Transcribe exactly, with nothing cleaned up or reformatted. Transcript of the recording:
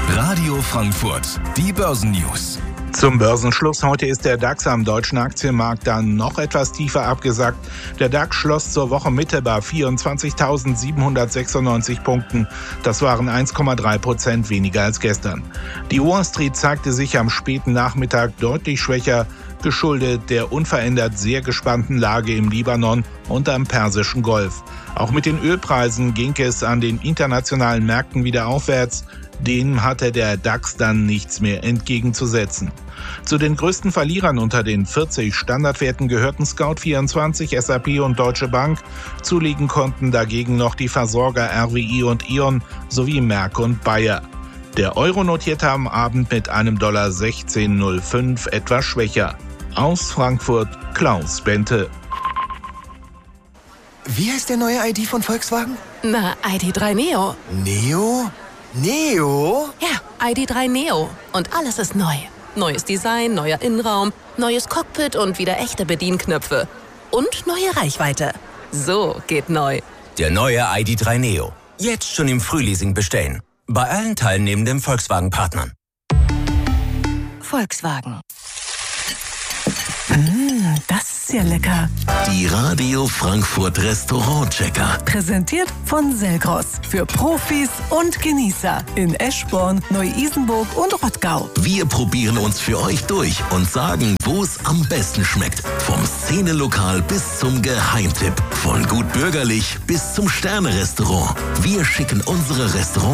Radio Frankfurt, die Börsennews. Zum Börsenschluss heute ist der DAX am deutschen Aktienmarkt dann noch etwas tiefer abgesackt. Der DAX schloss zur Wochenmitte bei vierundzwanzigtausendsiebenhundertsechsundneunzig Punkten. Das waren eins Komma drei Prozent weniger als gestern. Die Wall Street zeigte sich am späten Nachmittag deutlich schwächer, geschuldet der unverändert sehr gespannten Lage im Libanon und am Persischen Golf. Auch mit den Ölpreisen ging es an den internationalen Märkten wieder aufwärts. Dem hatte der DAX dann nichts mehr entgegenzusetzen. Zu den größten Verlierern unter den vierzig Standardwerten gehörten Scout vierundzwanzig, S A P und Deutsche Bank. Zulegen konnten dagegen noch die Versorger R W I und E.ON sowie Merck und Bayer. Der Euro notierte am Abend mit einem Dollar sechzehn Komma null fünf etwas schwächer. Aus Frankfurt Klaus Bente. Wie heißt der neue I D von Volkswagen? Na, I D drei Neo. Neo? Neo? Ja, I D drei Neo. Und alles ist neu. Neues Design, neuer Innenraum, neues Cockpit und wieder echte Bedienknöpfe. Und neue Reichweite. So geht neu. Der neue I D drei Neo. Jetzt schon im Frühleasing bestellen. Bei allen teilnehmenden Volkswagen-Partnern. Volkswagen. Mmh, das ist ja lecker. Die Radio Frankfurt Restaurant-Checker. Präsentiert von Selgros. Für Profis und Genießer. In Eschborn, Neu-Isenburg und Rottgau. Wir probieren uns für euch durch und sagen, wo es am besten schmeckt. Vom Szenelokal bis zum Geheimtipp. Von gut bürgerlich bis zum Sterne-Restaurant. Wir schicken unsere Restaurants